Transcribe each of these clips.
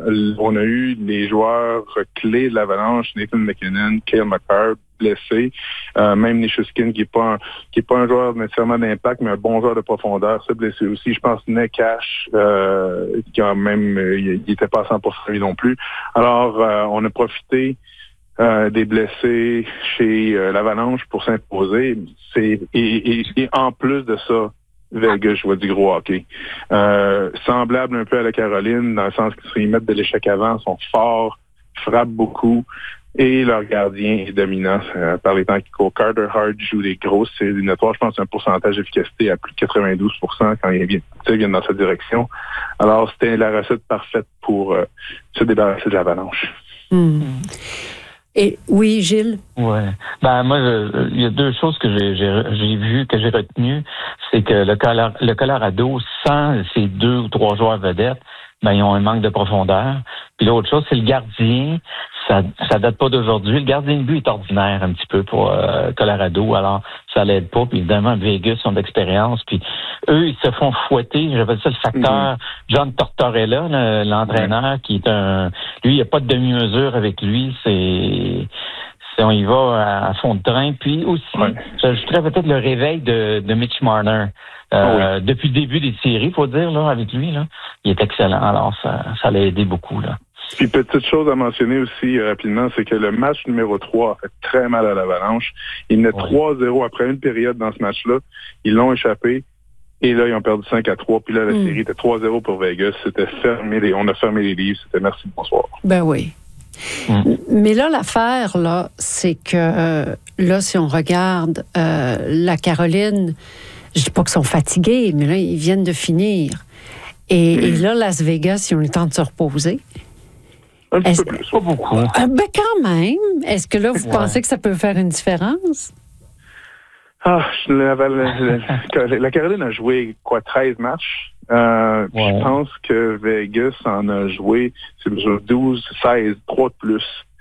on a eu les joueurs clés de l'Avalanche, Nathan McKinnon, Cale Makar, blessé, même Nichushkin qui est pas un joueur nécessairement d'impact, mais un bon joueur de profondeur, s'est blessé aussi. Je pense Nekash, qui a même, il était pas à 100% lui non plus. Alors, on a profité des blessés chez l'Avalanche pour s'imposer. Et en plus de ça, Vegas joue du gros hockey. Semblable un peu à la Caroline, dans le sens qu'ils mettent de l'échec avant, sont forts, frappent beaucoup, et leur gardien est dominant par les temps qui courent. Carter Hart joue des grosses séries éliminatoires. Je pense que c'est un pourcentage d'efficacité à plus de 92% quand ils viennent dans cette direction. Alors, c'était la recette parfaite pour se débarrasser de l'Avalanche. Et oui, Gilles? Ouais. Moi, il y a deux choses que j'ai vues, que j'ai retenues. C'est que le Colorado, sans ces 2 ou 3 joueurs vedettes, ils ont un manque de profondeur. Puis l'autre chose, c'est le gardien. Ça date pas d'aujourd'hui. Le gardien de but est ordinaire un petit peu pour Colorado, alors ça l'aide pas. Puis évidemment, Vegas ont d'expérience. Puis eux, ils se font fouetter. J'appelle ça le facteur John Tortorella, l'entraîneur, qui est lui, il n'y a pas de demi-mesure avec lui. On y va à fond de train. Puis aussi, j'ajouterais peut-être le réveil de Mitch Marner. Depuis le début des séries, faut dire, là, avec lui, là, il est excellent. Alors, ça l'a aidé beaucoup, là. Puis, petite chose à mentionner aussi rapidement, c'est que le match numéro 3 a fait très mal à l'Avalanche. Ils menaient 3-0 après une période dans ce match-là. Ils l'ont échappé. Et là, ils ont perdu 5-3. Puis là, la série était 3-0 pour Vegas. C'était on a fermé les livres. C'était merci, bonsoir. Ben oui. Mais là, l'affaire, là, c'est que là, si on regarde la Caroline, je dis pas qu'ils sont fatigués, mais là, ils viennent de finir. Et là, Las Vegas, ils ont le temps de se reposer. Un petit peu plus, pas beaucoup. Quand même. Est-ce que là, vous pensez que ça peut faire une différence? La Caroline a joué, 13 matchs? Je pense que Vegas en a joué 12, 16, 3 de plus.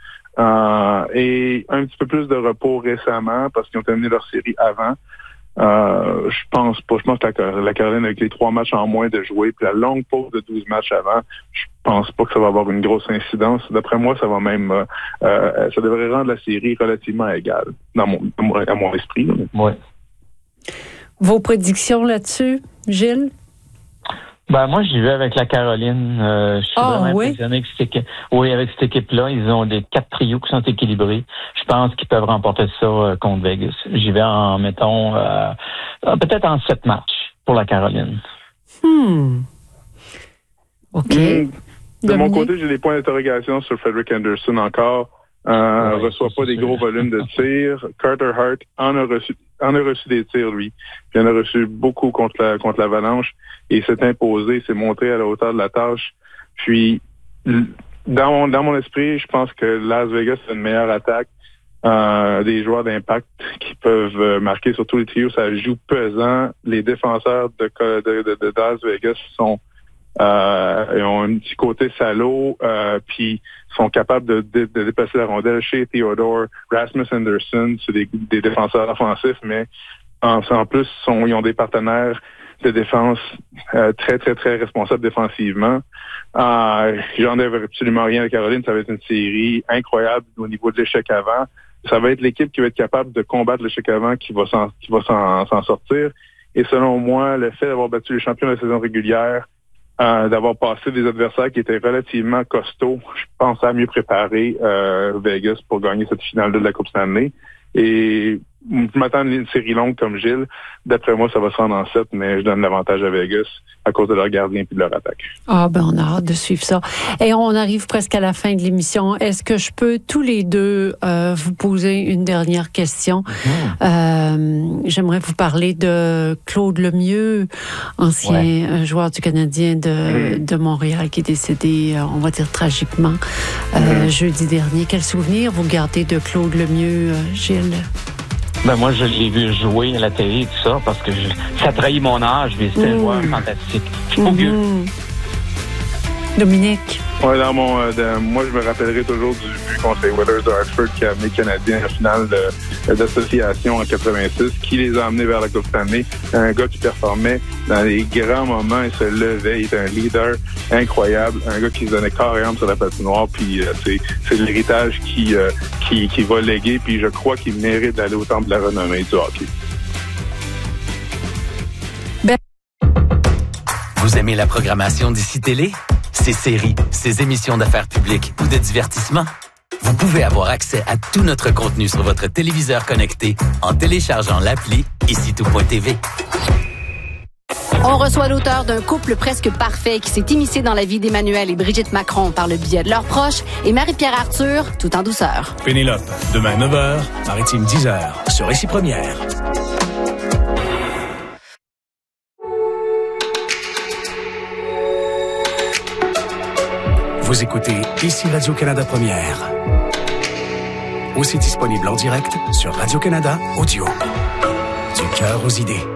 Et un petit peu plus de repos récemment parce qu'ils ont terminé leur série avant. Je pense pas. Je pense que la Caroline, avec les 3 matchs en moins de jouer, puis la longue pause de 12 matchs avant, je pense pas que ça va avoir une grosse incidence. D'après moi, ça va même ça devrait rendre la série relativement égale, à mon esprit. Ouais. Vos prédictions là-dessus, Gilles? Moi, j'y vais avec la Caroline. Je suis vraiment impressionné avec cette équipe-là. Ils ont des 4 trios qui sont équilibrés. Je pense qu'ils peuvent remporter ça contre Vegas. J'y vais mettons, peut-être en 7 matchs pour la Caroline. OK. De mon côté, j'ai des points d'interrogation sur Frederick Anderson encore. Reçoit pas des gros volumes de tirs. Carter Hart en a reçu des tirs, lui. Puis il en a reçu beaucoup contre l'Avalanche. Et s'est imposé, s'est montré à la hauteur de la tâche. Puis, dans mon esprit, je pense que Las Vegas a une meilleure attaque. Des joueurs d'impact qui peuvent marquer sur tous les trios. Ça joue pesant. Les défenseurs de Las Vegas ils ont un petit côté salaud, puis sont capables de déplacer la rondelle. Chez Theodore, Rasmus Anderson, c'est des défenseurs offensifs, mais en plus, ils ont des partenaires de défense très, très, très responsables défensivement. J'en ai absolument rien à Caroline. Ça va être une série incroyable au niveau de l'échec avant. Ça va être l'équipe qui va être capable de combattre l'échec avant qui va s'en sortir. Et selon moi, le fait d'avoir battu les champions de la saison régulière, d'avoir passé des adversaires qui étaient relativement costauds, je pense à mieux préparer Vegas pour gagner cette finale de la Coupe Stanley. Et je m'attends à une série longue comme Gilles. D'après moi, ça va se rendre en 7, mais je donne l'avantage à Vegas à cause de leur gardien et de leur attaque. On a hâte de suivre ça. Et on arrive presque à la fin de l'émission. Est-ce que je peux tous les deux vous poser une dernière question? J'aimerais vous parler de Claude Lemieux, ancien joueur du Canadien de Montréal qui est décédé, on va dire tragiquement, jeudi dernier. Quel souvenir vous gardez de Claude Lemieux, Gilles? Moi, je l'ai vu jouer à la télé et tout ça, parce que ça trahit mon âge, mais c'était un joueur fantastique. Dominique? Ouais, moi, je me rappellerai toujours du but contre les Oilers de Hartford qui a amené le Canadien à la finale d'association en 86, qui les a amenés vers la Coupe Stanley. Un gars qui performait dans les grands moments, il se levait, il était un leader incroyable, un gars qui se donnait corps et âme sur la patinoire, puis c'est l'héritage qui va léguer, puis je crois qu'il mérite d'aller au temple de la renommée du hockey. Vous aimez la programmation d'Ici Télé? Ses séries, ses émissions d'affaires publiques ou de divertissement? Vous pouvez avoir accès à tout notre contenu sur votre téléviseur connecté en téléchargeant l'appli ICITout.tv. On reçoit l'auteur d'un couple presque parfait qui s'est immiscé dans la vie d'Emmanuel et Brigitte Macron par le biais de leurs proches et Marie-Pierre Arthur, tout en douceur. Pénélope, demain 9h, Maritime 10h, sur Ici Première. Vous écoutez Ici Radio-Canada Première. Aussi disponible en direct sur Radio-Canada Audio. Du cœur aux idées.